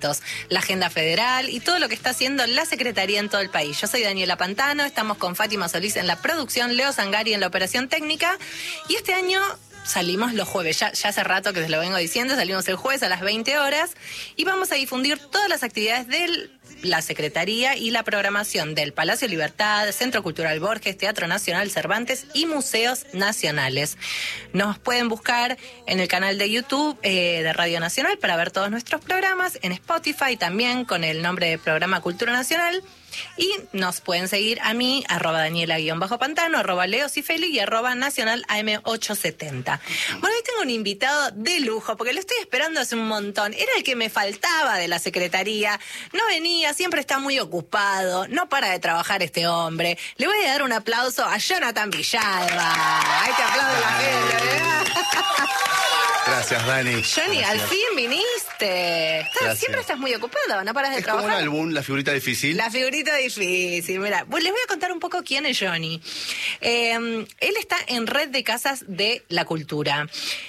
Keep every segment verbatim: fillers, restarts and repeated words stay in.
eventos, la agenda federal y todo lo que está haciendo la Secretaría en todo el país. Yo soy Daniela Pantano, estamos con Fátima Solís en la producción, Leo Zangari en la operación técnica, y este año salimos los jueves, ya, ya hace rato que se lo vengo diciendo, salimos el jueves a las veinte horas y vamos a difundir todas las actividades de la Secretaría y la programación del Palacio Libertad, Centro Cultural Borges, Teatro Nacional Cervantes y Museos Nacionales. Nos pueden buscar en el canal de YouTube eh, de Radio Nacional para ver todos nuestros programas, en Spotify también con el nombre de Programa Cultura Nacional. Y nos pueden seguir a mí, arroba Daniela-Pantano, arroba Leo Cifeli y arroba Nacional A M ochocientos setenta. Bueno, hoy tengo un invitado de lujo, porque lo estoy esperando hace un montón. Era el que me faltaba de la Secretaría. No venía, siempre está muy ocupado. No para de trabajar este hombre. Le voy a dar un aplauso a Jonathan Villalba. Ahí te aplaude la gente, ¿verdad? Gracias, Dani. Johnny, Gracias. Al fin viniste. Estás, siempre estás muy ocupado, no paras de es trabajar. Es como un álbum, La Figurita Difícil. La Figurita Difícil, mira. Pues les voy a contar un poco quién es Johnny. Eh, él está en Red de Casas de la Cultura.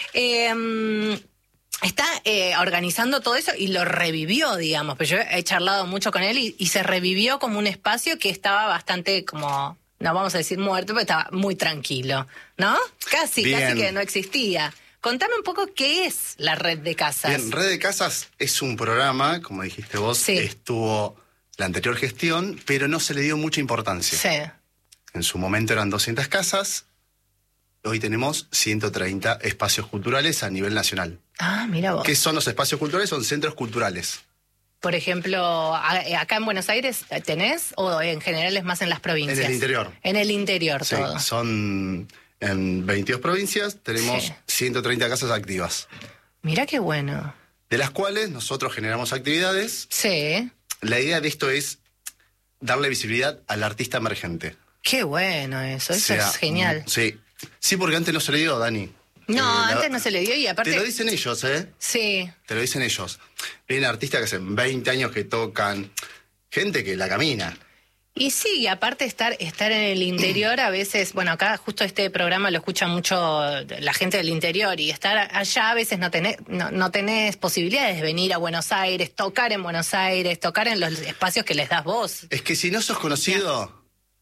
Eh, Está eh, organizando todo eso y lo revivió, digamos. Pero yo he charlado mucho con él y, y se revivió como un espacio que estaba bastante como, no vamos a decir muerto, pero estaba muy tranquilo, ¿no? Casi, Bien. casi que no existía. Contame un poco qué es la Red de Casas. Bien, Red de Casas es un programa, como dijiste vos, Sí. estuvo la anterior gestión, pero no se le dio mucha importancia. Sí. En su momento eran doscientas casas, hoy tenemos ciento treinta espacios culturales a nivel nacional. Ah, mira vos. ¿Qué son los espacios culturales? Son centros culturales. Por ejemplo, a- acá en Buenos Aires, ¿tenés? ¿O en general es más en las provincias? En el interior. En el interior Sí, todo. son en veintidós provincias, tenemos Sí. ciento treinta casas activas, Mira qué bueno. de las cuales nosotros generamos actividades. Sí. La idea de esto es darle visibilidad al artista emergente. Qué bueno eso. Eso Sea, es genial. mm, Sí, sí, porque antes no se le dio, Dani. No, Eh, la- antes no se le dio y aparte... Te lo dicen ellos, ¿eh? Sí. Te lo dicen ellos. Vienen artistas que hacen veinte años que tocan, gente que la camina. Y sí, y aparte estar, estar en el interior a veces, bueno, acá justo este programa lo escucha mucho la gente del interior y estar allá a veces no tenés, no, no tenés posibilidades de venir a Buenos Aires, tocar en Buenos Aires, tocar en los espacios que les das vos. Es que si no sos conocido...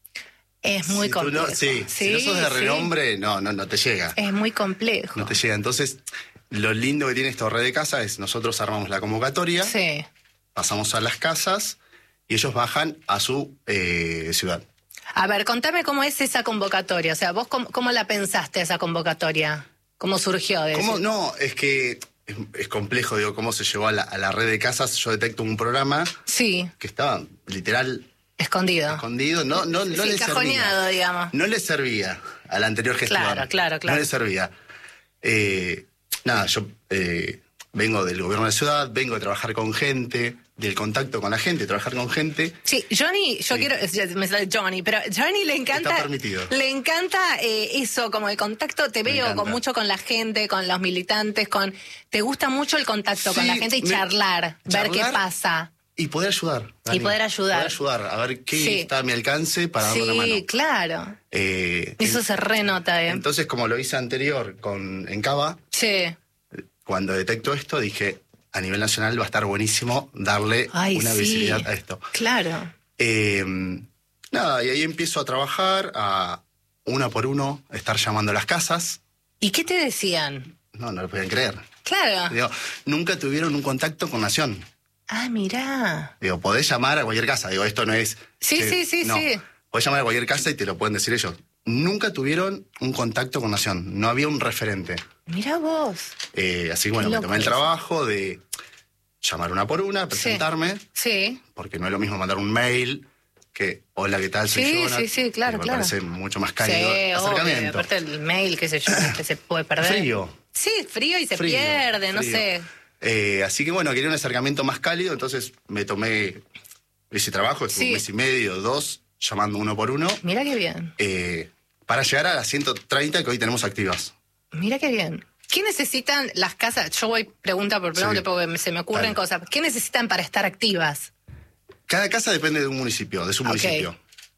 Es muy si tú complejo. no, sí, Sí, si no sos de sí. renombre, no, no, no te llega. Es muy complejo. No te llega. Entonces, lo lindo que tiene esta red de casa es nosotros armamos la convocatoria, Sí. pasamos a las casas y ellos bajan a su eh, ciudad. A ver, contame cómo es esa convocatoria. O sea, vos cómo, cómo la pensaste esa convocatoria. ¿Cómo surgió? De ¿Cómo? decir- No, es que es, es complejo, digo, cómo se llevó a la, a la red de casas. Yo detecto un programa Sí, que estaba literal escondido. escondido, no, no, no Sí, le cajoneado, servía. digamos. No le servía a la anterior gestión. Claro, claro, claro. No le servía. Eh, nada, yo eh, vengo del gobierno de la ciudad, vengo de trabajar con gente, del contacto con la gente, trabajar con gente. Sí, Johnny, yo Sí. quiero, me sale Johnny, pero Johnny le encanta, Está permitido. le encanta eh, eso, como el contacto, te Me veo encanta. con mucho con la gente, con los militantes, con, te gusta mucho el contacto Sí, con la gente y me- charlar, ver qué charlar pasa. Y poder ayudar. Dani. poder ayudar. Poder ayudar, a ver qué Sí. está a mi alcance para darle una mano. Sí, claro. Eh, Eso en- se renota, ¿eh? Entonces, como lo hice anterior con en Cava, Sí. cuando detecto esto, dije, a nivel nacional va a estar buenísimo darle Ay, una sí. visibilidad a esto. Claro. Eh, nada, y ahí empiezo a trabajar, a una por uno, estar llamando a las casas. ¿Y qué te decían? No, no lo podían creer. Claro. Digo, nunca tuvieron un contacto con Nación. Ah, mirá. Digo, podés llamar a cualquier casa. Digo, esto no es... Sí, que- sí, sí, no. sí. Podés llamar a cualquier casa y te lo pueden decir ellos. Nunca tuvieron un contacto con Nación. No había un referente. Mirá vos. Eh, así que bueno, Qué me loco tomé el eso. trabajo de llamar una por una, presentarme, Sí. porque no es lo mismo mandar un mail que hola, ¿qué tal? Soy Sí, Jonathan. sí, sí, claro, Me claro. parece mucho más Sí, cálido el obvio. acercamiento. Aparte el mail, qué sé yo, que se puede perder. Frío. Sí, frío y se Frío, pierde, no frío. sé. Eh, así que bueno, quería un acercamiento más cálido, entonces me tomé ese trabajo, estuve Sí. un mes y medio, dos, llamando uno por uno, Mira qué bien, eh, para llegar a las ciento treinta que hoy tenemos activas. mira qué bien. ¿Qué necesitan las casas? Yo voy pregunta por pregunta Sí. porque me- se me ocurren Dale. cosas. ¿Qué necesitan para estar activas? Cada casa depende de un municipio, de su Ok. municipio.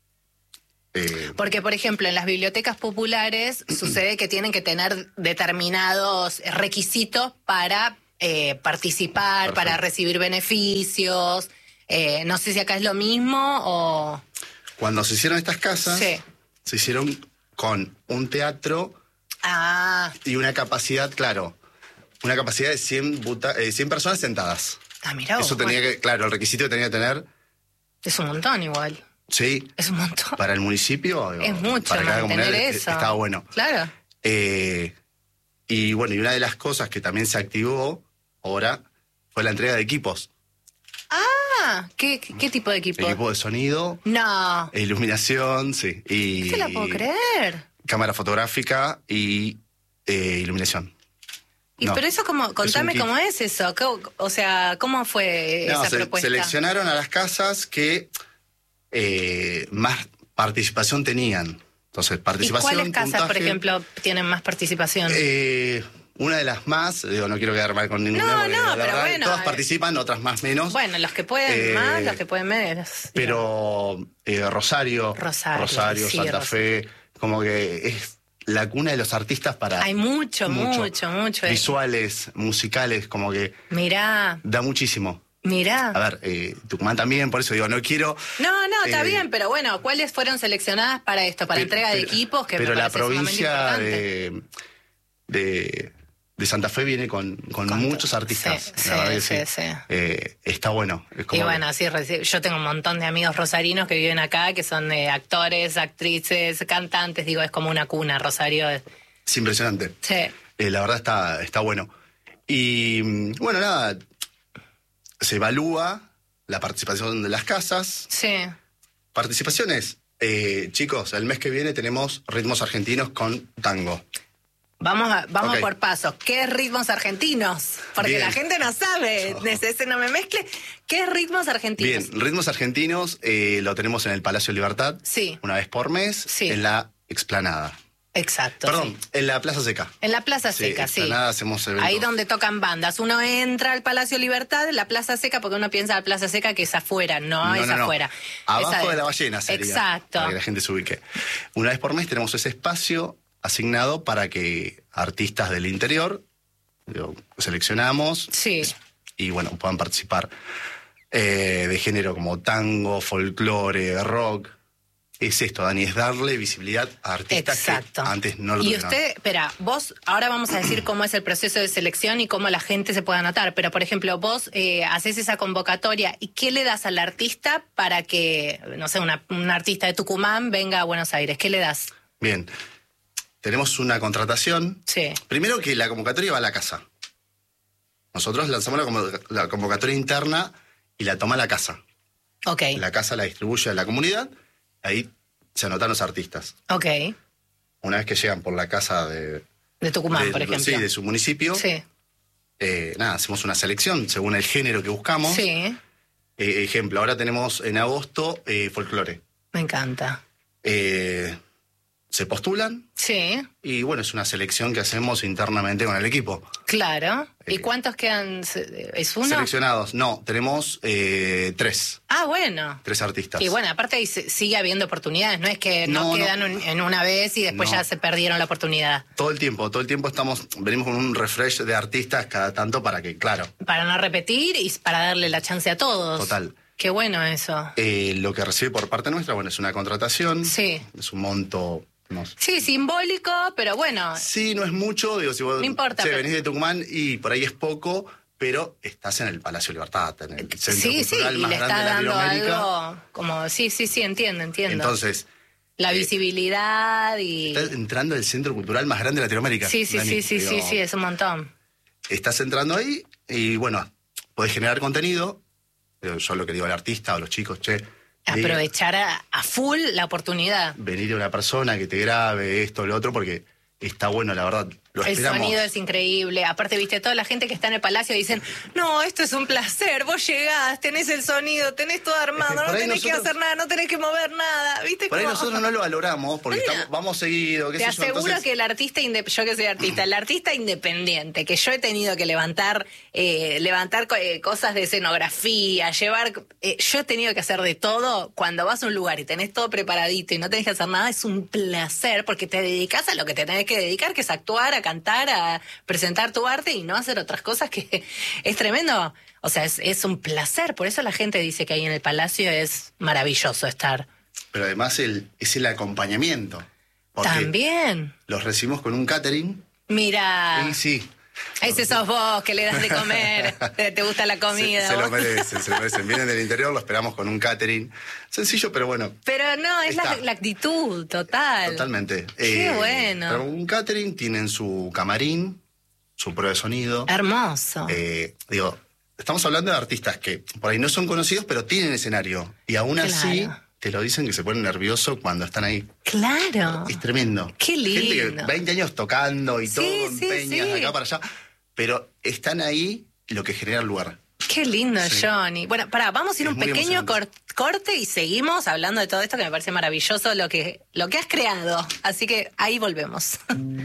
Eh, Porque, por ejemplo, en las bibliotecas populares sucede que tienen que tener determinados requisitos para eh, participar, Perfecto. para recibir beneficios. Eh, no sé si acá es lo mismo o... Cuando se hicieron estas casas, Sí. se hicieron con un teatro Ah, y una capacidad, claro, una capacidad de cien, buta- eh, cien personas sentadas. ah mirá vos, Eso tenía bueno, que, claro, el requisito que tenía que tener, es un montón igual. sí, Es un montón. para el municipio. Es digo, mucho para cada mantener comunidad, eso. eh, estaba bueno. Claro. Eh, y bueno, y una de las cosas que también se activó ahora fue la entrega de equipos. Ah, ¿qué, qué, qué tipo de equipo? Equipo de sonido, No, e iluminación, sí. Y no te la puedo creer. cámara fotográfica y eh, iluminación. Y No, pero eso como, contame kit. cómo es eso, ¿Cómo- o sea, ¿cómo fue No, esa se- propuesta? seleccionaron a las casas que eh, más participación tenían. Entonces, ¿Y participación, cuáles casas, por puntaje, ejemplo, tienen más participación? eh, una de las más, digo, no quiero quedar mal con ninguna, No, porque no, la pero verdad, bueno, todas eh. participan, otras más menos. Bueno, los que pueden Eh, más, los que pueden menos. Pero eh, Rosario, Rosario, sí, Santa Rosario. Fe, como que es la cuna de los artistas para... Hay mucho, mucho, mucho. Visuales, musicales, como que Mirá, da muchísimo. mirá. A ver, eh, Tucumán también, por eso digo, no quiero... No, no, está Eh, bien, pero bueno, ¿cuáles fueron seleccionadas para esto? Para Pe- entrega de pero- equipos, que Pero me la parece sumamente provincia importante. de, de, de Santa Fe viene con, con Con muchos to- artistas. sí, la verdad que sí, sí. sí, sí. Eh, está bueno. Es como Y que- bueno, sí, reci- yo tengo un montón de amigos rosarinos que viven acá, que son eh, actores, actrices, cantantes, digo, es como una cuna, Rosario. es- es impresionante. Sí, Eh, la verdad está, está bueno. Y mm, bueno, nada, se evalúa la participación de las casas. sí. Participaciones, eh, chicos, el mes que viene tenemos ritmos argentinos con tango. Vamos, a- vamos Ok. por pasos. ¿Qué es ritmos argentinos? Porque Bien. la gente no sabe, ese no me mezcle. ¿Qué es ritmos argentinos? Bien, ritmos argentinos eh, lo tenemos en el Palacio Libertad. Sí. Una vez por mes, Sí. en la explanada. Exacto. Perdón, sí. en la Plaza Seca. En la Plaza Sí, Seca, sí. explanada hacemos eventos. Ahí donde tocan bandas. Uno entra al Palacio Libertad, la Plaza Seca, porque uno piensa la Plaza Seca que es afuera. No, No, es no, no. afuera. Abajo Esa de la ballena sería. Exacto. Para que la gente se ubique. Una vez por mes tenemos ese espacio asignado para que artistas del interior digo, seleccionamos Sí. y bueno, puedan participar eh, de género como tango, folclore, rock. Es esto, Dani, es darle visibilidad a artistas Exacto. que antes no lo Y tenían. usted, espera, vos, ahora vamos a decir cómo es el proceso de selección y cómo la gente se puede anotar, pero por ejemplo, vos eh, haces esa convocatoria y ¿qué le das al artista para que, no sé, una, un artista de Tucumán venga a Buenos Aires? ¿Qué le das? Bien, tenemos una contratación. Sí, Primero que la convocatoria va a la casa. Nosotros lanzamos la, convo- la convocatoria interna y la toma la casa. ok, La casa la distribuye a la comunidad, ahí se anotan los artistas. ok, Una vez que llegan por la casa de, de Tucumán, de- por ejemplo. sí, de su municipio, Sí, eh, nada, hacemos una selección según el género que buscamos. sí, Eh, ejemplo, ahora tenemos en agosto eh, folclore. me encanta. Eh, se postulan Sí, y bueno, es una selección que hacemos internamente con el equipo. claro. ¿Y Eh, cuántos quedan? ¿Es uno? Seleccionados, no, tenemos eh, tres, Ah, bueno. tres artistas. Y bueno, aparte ahí se- sigue habiendo oportunidades, no es que no, No, no. quedan un- en una vez y después No. ya se perdieron la oportunidad. Todo el tiempo, todo el tiempo estamos, venimos con un refresh de artistas cada tanto para que, claro, Para no repetir y para darle la chance a todos. Total. Qué bueno eso. eh, lo que recibe por parte nuestra, bueno, es una contratación. Sí. Es un monto, no sé. Sí, simbólico, pero bueno. Sí, no es mucho, digo, si vos No importa, che, pero- venís de Tucumán y por ahí es poco, pero estás en el Palacio Libertad, en el centro Sí, sí, cultural y más le grande está de dando Latinoamérica. algo como, sí, sí, sí, entiendo, entiendo. Entonces, la eh, visibilidad y... estás entrando al centro cultural más grande de Latinoamérica. Sí, sí, Dani. sí, sí, Digo, sí, sí, es un montón. Estás entrando ahí y bueno, podés generar contenido. Yo yo lo que digo al artista o a los chicos, che, di- Aprovechar a, a full la oportunidad. venir a una persona que te grabe esto, lo otro, porque está bueno, la verdad. Lo El esperamos. sonido es increíble. Aparte, viste, toda la gente que está en el palacio dicen, no, esto es un placer, vos llegás, tenés el sonido, tenés todo armado, Es que por no ahí tenés que nosotros- hacer nada, no tenés que mover nada, viste. Por ahí Como- nosotros no lo valoramos, porque Mira, estamos- vamos seguido, qué Te sé yo, aseguro entonces- que el artista, inde- yo que soy artista, el artista independiente, que yo he tenido que levantar, eh, levantar co- eh, cosas de escenografía, llevar, eh, yo he tenido que hacer de todo. Cuando vas a un lugar y tenés todo preparadito y no tenés que hacer nada, es un placer, porque te dedicas a lo que te tenés que dedicar, que es actuar, a cantar, a presentar tu arte y no hacer otras cosas que es tremendo. O sea, es, es un placer. Por eso la gente dice que ahí en el Palacio es maravilloso estar. Pero además el, es el acompañamiento. También. Los recibimos con un catering. Mira. Y sí. Ese sos vos que le das de comer, te gusta la comida. Se, se vos. lo merecen, se lo merecen. Vienen del interior, lo esperamos con un catering. Sencillo, pero bueno. Pero no, es la, la actitud, total. Totalmente. Qué eh, bueno. Pero un catering, tienen su camarín, su prueba de sonido. Hermoso. Eh, digo, estamos hablando de artistas que por ahí no son conocidos, pero tienen escenario. Y aún Claro. así te lo dicen que se ponen nerviosos cuando están ahí. Claro. Es tremendo. Qué lindo. Gente que veinte años tocando y Sí, todo, sí, en peñas, sí. de acá para allá. Pero están ahí lo que genera el lugar. Qué lindo, Sí. Johnny. Bueno, pará, vamos a ir Es un muy pequeño emocionante. cor- corte y seguimos hablando de todo esto que me parece maravilloso lo que, lo que has creado. Así que ahí volvemos.